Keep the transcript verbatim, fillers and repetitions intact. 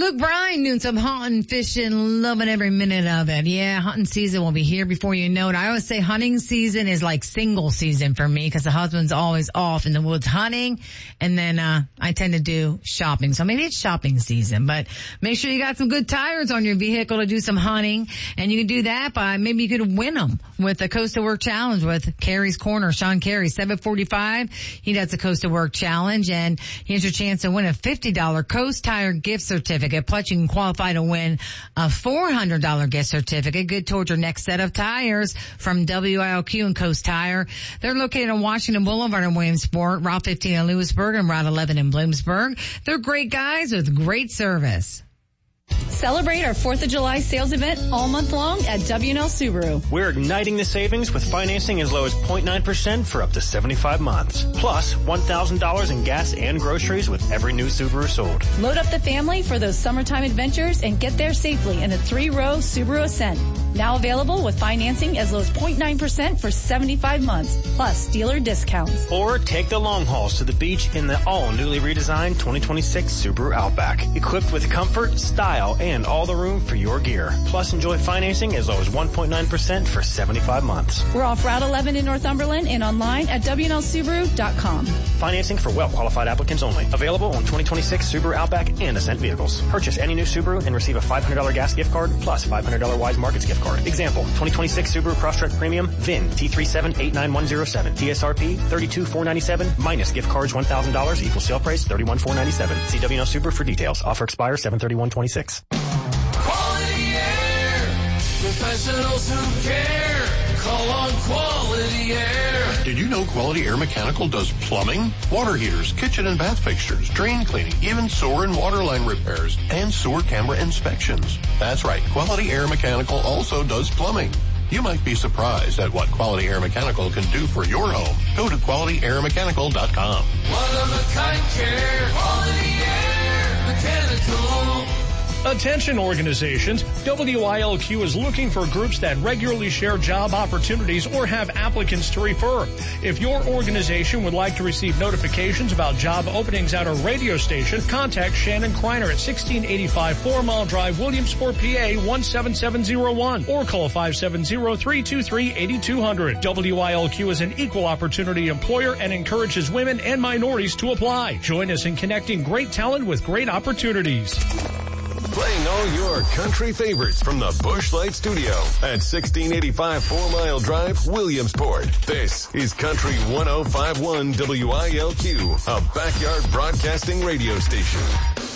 Luke Bryan doing some hunting, fishing, loving every minute of it. Yeah, hunting season will be here before you know it. I always say hunting season is like single season for me because the husband's always off in the woods hunting, and then uh I tend to do shopping. So maybe it's shopping season, but make sure you got some good tires on your vehicle to do some hunting, and you can do that by maybe you could win them with the Coast to Work Challenge with Carey's Corner. Sean Carey, seven forty-five. He does the Coast to Work Challenge, and here's your chance to win a fifty dollars Coast Tire gift certificate. Plus, you can qualify to win a four hundred dollars gift certificate, good towards your next set of tires from W I L Q and Coast Tire. They're located on Washington Boulevard in Williamsport, Route fifteen in Lewisburg, and Route eleven in Bloomsburg. They're great guys with great service. Celebrate our fourth of July sales event all month long at W and L Subaru. We're igniting the savings with financing as low as zero point nine percent for up to seventy-five months. Plus, one thousand dollars in gas and groceries with every new Subaru sold. Load up the family for those summertime adventures and get there safely in a three-row Subaru Ascent. Now available with financing as low as zero point nine percent for seventy-five months, plus dealer discounts. Or take the long hauls to the beach in the all newly redesigned twenty twenty-six Subaru Outback. Equipped with comfort, style, and all the room for your gear. Plus, enjoy financing as low as one point nine percent for seventy-five months. We're off Route eleven in Northumberland and online at W N L Subaru dot com. Financing for well-qualified applicants only. Available on twenty twenty-six Subaru Outback and Ascent vehicles. Purchase any new Subaru and receive a five hundred dollars gas gift card plus five hundred dollars Wise Markets gift card. Example, twenty twenty-six Subaru Crosstrek Premium, V I N T three seven eight nine one zero seven. T S R P thirty-two thousand four hundred ninety-seven dollars minus gift cards one thousand dollars equals sale price thirty-one thousand four hundred ninety-seven dollars. See W N L Subaru for details. Offer expires seven thirty-one twenty-six. Quality Air. Professionals who care. Call on Quality Air. Did you know Quality Air Mechanical does plumbing, water heaters, kitchen and bath fixtures, drain cleaning, even sewer and water line repairs, and sewer camera inspections? That's right, Quality Air Mechanical also does plumbing. You might be surprised at what Quality Air Mechanical can do for your home. Go to quality air mechanical dot com. One of a kind care. Quality Air Mechanical. Attention organizations, W I L Q is looking for groups that regularly share job opportunities or have applicants to refer. If your organization would like to receive notifications about job openings at a radio station, contact Shannon Kreiner at sixteen eighty-five Four Mile Drive, Williamsport, P A one seven seven zero one or call five seven zero, three two three, eight two zero zero. W I L Q is an equal opportunity employer and encourages women and minorities to apply. Join us in connecting great talent with great opportunities. Playing all your country favorites from the Busch Light Studio at sixteen eighty-five Four Mile Drive, Williamsport. This is Country one oh five point one W I L Q, a backyard broadcasting radio station.